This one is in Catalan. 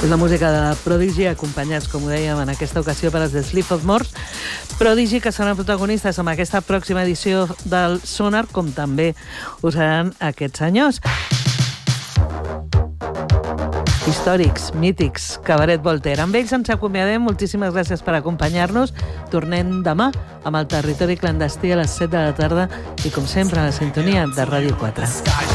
És la música de Prodigy, acompanyats, com ho dèiem, en aquesta ocasió per els The Sleep of Morse. Prodigy, que seran protagonistes amb aquesta pròxima edició del Sonar, com també ho seran aquests senyors. Històrics, mítics, Cabaret Voltaire. Amb ells ens acomiadem. Moltíssimes gràcies per acompanyar-nos. Tornem demà amb el Territori Clandestí a les 7 de la tarda i, com sempre, a la sintonia de Ràdio 4.